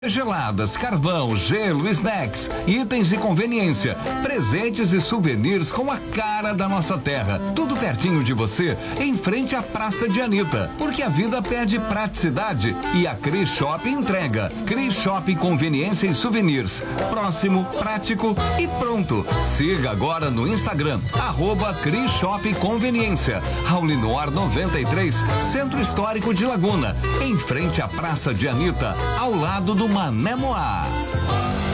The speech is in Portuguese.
Geladas, carvão, gelo, snacks, itens de conveniência, presentes e souvenirs com a cara da nossa terra. Tudo pertinho de você, em frente à Praça de Anitta. Porque a vida pede praticidade e a Cris Shop entrega. Cris Shop Conveniência e Souvenirs. Próximo, prático e pronto. Siga agora no Instagram, @Cris Shop Conveniência. Raulinoar 93, Centro Histórico de Laguna. Em frente à Praça de Anitta, ao lado do Mané Moá.